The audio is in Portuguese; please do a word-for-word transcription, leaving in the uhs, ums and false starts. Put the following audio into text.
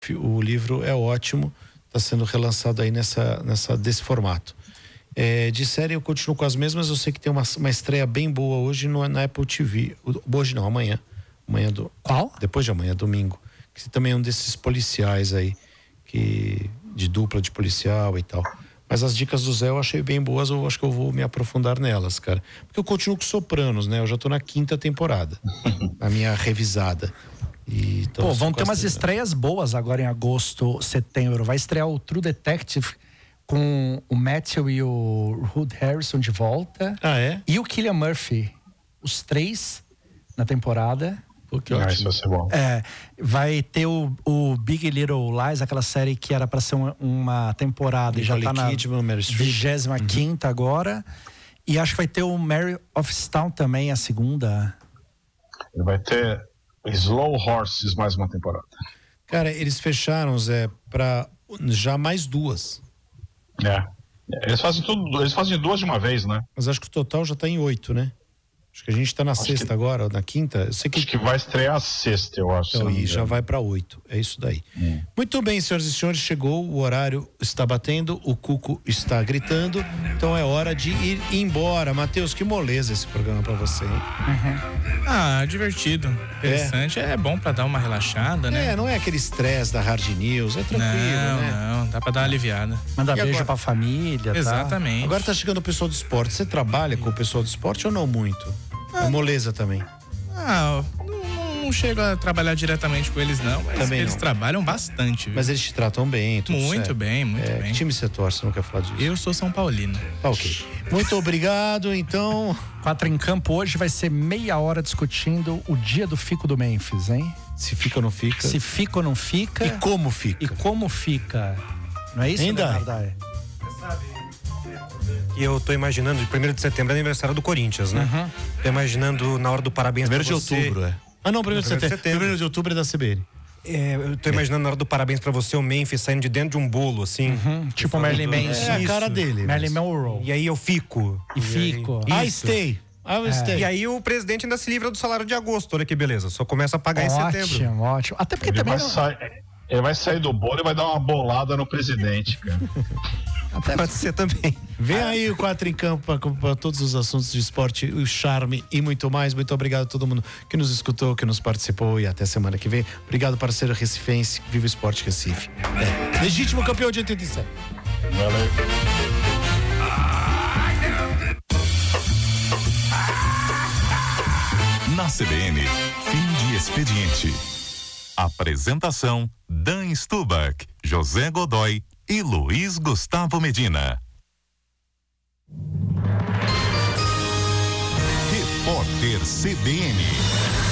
O livro é ótimo, está sendo relançado aí nessa, nessa, desse formato. É, de série eu continuo com as mesmas, eu sei que tem uma, uma estreia bem boa hoje no, na Apple T V. Hoje não, amanhã. amanhã do, Qual? Depois de amanhã, domingo. Que também é um desses policiais aí, que, de dupla de policial e tal. Mas as dicas do Zé eu achei bem boas, eu acho que eu vou me aprofundar nelas, cara. Porque eu continuo com Sopranos, né? Eu já tô na quinta temporada, a minha revisada. E Pô, vão ter umas estreias boas agora em agosto, setembro. Vai estrear o True Detective com o Matthew e o Woody Harrison de volta. Ah, é? E o Cillian Murphy. Os três na temporada. Pô, que Ah, ótimo. isso vai ser bom. É, vai ter o, o Big Little Lies, aquela série que era pra ser uma, uma temporada e já tá na vigésima quinta agora. E acho que vai ter o Mary of Town também, a segunda. Ele vai ter Slow Horses mais uma temporada. Cara, eles fecharam, Zé, pra já mais duas. É. Eles fazem tudo, eles fazem duas de uma vez, né? Mas acho que o total já tá em oito, né? Acho que a gente tá na acho sexta que... agora, na quinta. Eu sei que... Acho que vai estrear a sexta, eu acho. Então, e já vai para oito. É isso daí. Hum. Muito bem, senhoras e senhores, chegou, o horário está batendo, o Cuco está gritando, então é hora de ir embora. Matheus, que moleza esse programa para você, hein? Uhum. Ah, divertido, interessante, é, é bom para dar uma relaxada, né? É, não é aquele estresse da Hard News, é tranquilo, não, né? Não, dá para dar uma aliviada. Manda e beijo agora... pra família, Exatamente. Tá? Agora tá chegando o pessoal do esporte. Você trabalha com o pessoal do esporte ou não muito? É moleza também. Ah, não, não chego a trabalhar diretamente com eles não, mas também eles não. trabalham bastante. Viu? Mas eles te tratam bem, tudo Muito certo. bem, muito é, bem. Que time você torce? Você não quer falar disso? Eu sou São Paulino. Tá, ok. Muito obrigado, então. Quatro em Campo hoje vai ser meia hora discutindo o dia do fico do Memphis, hein? Se fica ou não fica. Se fica ou não fica. E como fica. E como fica. Não é isso, Ainda? Leonardo? Você sabe... E eu tô imaginando, de primeiro de setembro é aniversário do Corinthians, né? Uhum. Tô imaginando na hora do parabéns pra Primeiro de você... outubro, é. Ah, não, primeiro de setembro. setembro. Primeiro de outubro é da C B N. É, eu tô imaginando na hora do parabéns pra você o Memphis saindo de dentro de um bolo, assim. Uhum. Tipo o Marilyn Manson. É a cara dele. Marilyn Monroe. E aí eu fico. E, e fico. I stay. I will É. stay. E aí o presidente ainda se livra do salário de agosto, olha que beleza. Só começa a pagar ótimo, em setembro. Ótimo, ótimo. Até porque Ele também... vai, Não... sair, ele vai sair do bolo e vai dar uma bolada no presidente, cara. Até pode ser também. Vem aí o Quatro em Campo para todos os assuntos de esporte, o charme e muito mais. Muito obrigado a todo mundo que nos escutou, que nos participou e até semana que vem. Obrigado, parceiro recifense. Viva o Esporte Recife. É. Legítimo campeão de oitenta e sete. Valeu. Na C B N, fim de expediente. Apresentação: Dan Stubach, José Godoy e Luiz Gustavo Medina. Repórter C B N.